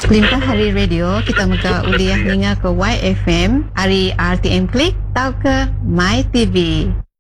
Limpah hari radio kita muka uliah ninga ke YFM, hari RTM Klik, tau ke My TV.